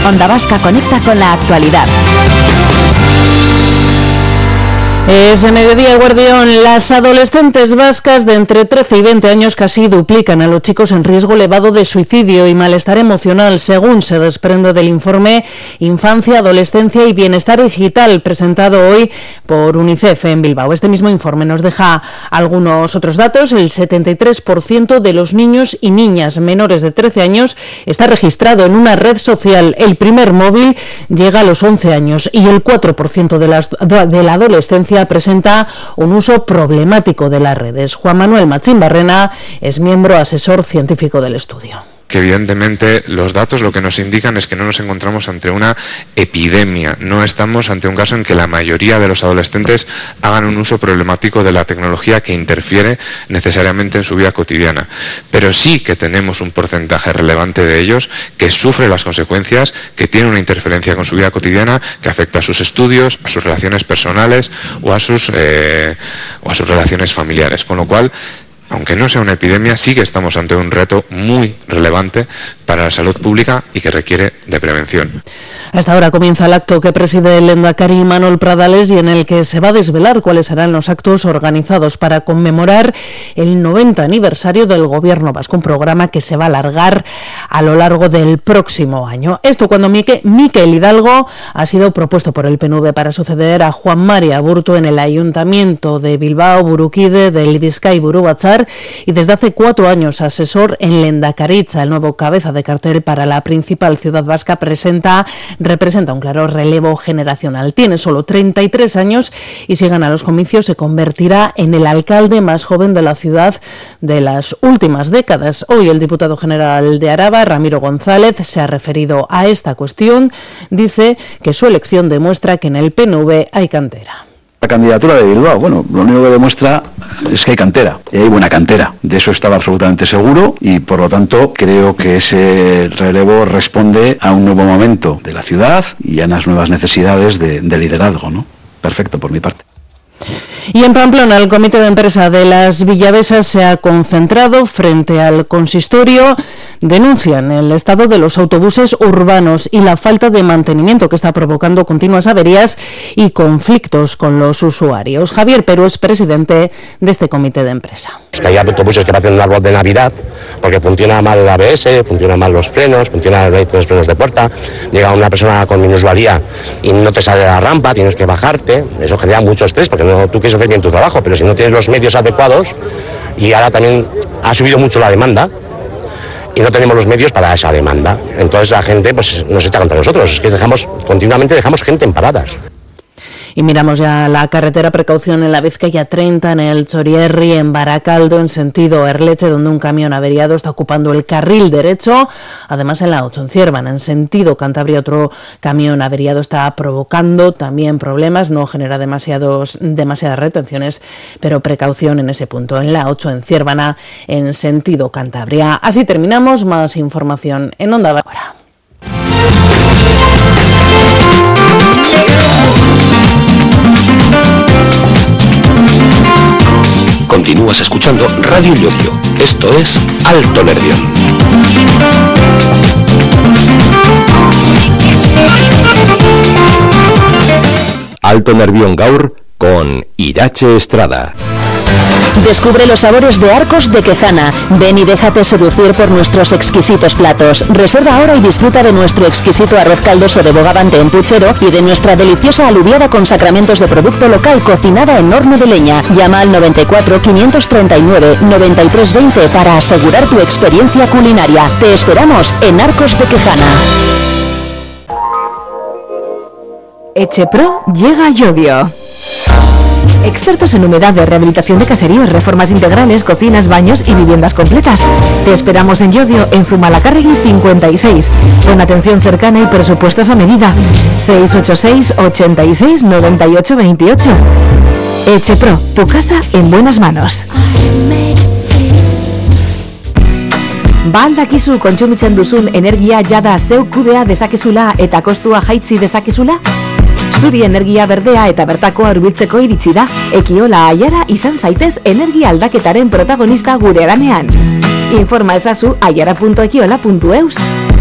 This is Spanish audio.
Onda Vasca conecta con la actualidad. Ese mediodía, Guardión, las adolescentes vascas de entre 13 y 20 años casi duplican a los chicos en riesgo elevado de suicidio y malestar emocional, según se desprende del informe Infancia, Adolescencia y Bienestar Digital, presentado hoy por UNICEF en Bilbao. Este mismo informe nos deja algunos otros datos. El 73% de los niños y niñas menores de 13 años está registrado en una red social. El primer móvil llega a los 11 años y el 4% de la adolescencia presenta un uso problemático de las redes. Juan Manuel Machín Barrena es miembro asesor científico del estudio. Que evidentemente los datos lo que nos indican es que no nos encontramos ante una epidemia, no estamos ante un caso en que la mayoría de los adolescentes hagan un uso problemático de la tecnología que interfiere necesariamente en su vida cotidiana, pero sí que tenemos un porcentaje relevante de ellos que sufre las consecuencias, que tiene una interferencia con su vida cotidiana, que afecta a sus estudios, a sus relaciones personales o a sus relaciones familiares, con lo cual, aunque no sea una epidemia, sí que estamos ante un reto muy relevante para la salud pública y que requiere de prevención. Hasta ahora comienza el acto que preside el lehendakari Manuel Pradales y en el que se va a desvelar cuáles serán los actos organizados para conmemorar el 90 aniversario del Gobierno vasco, un programa que se va a alargar a lo largo del próximo año. Esto cuando Mikel Hidalgo ha sido propuesto por el PNV para suceder a Juan Mari Aburto en el Ayuntamiento de Bilbao, Burukide del Bizkai Buru Batzar, y desde hace 4 años asesor en Lehendakaritza. El nuevo cabeza de cartel para la principal ciudad vasca representa un claro relevo generacional. Tiene solo 33 años y si gana los comicios se convertirá en el alcalde más joven de la ciudad de las últimas décadas. Hoy el diputado general de Araba, Ramiro González, se ha referido a esta cuestión. Dice que su elección demuestra que en el PNV hay cantera. La candidatura de Bilbao, bueno, lo único que demuestra es que hay cantera, y hay buena cantera. De eso estaba absolutamente seguro y, por lo tanto, creo que ese relevo responde a un nuevo momento de la ciudad y a unas nuevas necesidades de liderazgo, ¿no? Perfecto, por mi parte. Y en Pamplona, el comité de empresa de las Villavesas se ha concentrado frente al consistorio. Denuncian el estado de los autobuses urbanos y la falta de mantenimiento que está provocando continuas averías y conflictos con los usuarios. Javier Perú es presidente de este comité de empresa. Es que hay autobuses que parecen un árbol de Navidad porque funciona mal el ABS, funcionan mal los frenos, funcionan los frenos de puerta, llega una persona con minusvalía y no te sale la rampa, tienes que bajarte, eso genera mucho estrés porque tú quieres hacer bien tu trabajo, pero si no tienes los medios adecuados, y ahora también ha subido mucho la demanda y no tenemos los medios para esa demanda, entonces la gente pues nos echa contra nosotros, es que continuamente dejamos gente en paradas. Y miramos ya la carretera, precaución en la Vizcaya 30, en el Chorierri, en Baracaldo, en sentido Erleche, donde un camión averiado está ocupando el carril derecho. Además, en la 8, en Ciervan, en sentido Cantabria, otro camión averiado está provocando también problemas. No genera demasiadas retenciones, pero precaución en ese punto. En la 8, en Ciervana, en sentido Cantabria. Así terminamos. Más información en Onda Vasca. Continúas escuchando Radio Llodio. Esto es Alto Nervión. Alto Nervión Gaur con Irache Estrada. Descubre los sabores de Arcos de Quejana. Ven y déjate seducir por nuestros exquisitos platos. Reserva ahora y disfruta de nuestro exquisito arroz caldoso de bogavante en puchero y de nuestra deliciosa alubiada con sacramentos de producto local cocinada en horno de leña. Llama al 94 539 93 20 para asegurar tu experiencia culinaria. Te esperamos en Arcos de Quejana. Echepro llega a Llodio. Expertos en humedades, rehabilitación de caseríos, reformas integrales, cocinas, baños y viviendas completas. Te esperamos en Llodio, en Zumalacárregui 56, con atención cercana y presupuestos a medida. 686 86 98 28. Echepro, tu casa en buenas manos. Ba aldakizu kontsumitzen duzun energia jada zeu kudea dezakezula eta kostua jaitsi dezakezula? Zuri energia berdea eta bertakoa hurbiltzeko iritsi da. Ekiola Aiara izan zaitez energia aldaketaren protagonista gure lanean. Informa ezazu aiara.ekiola.eus.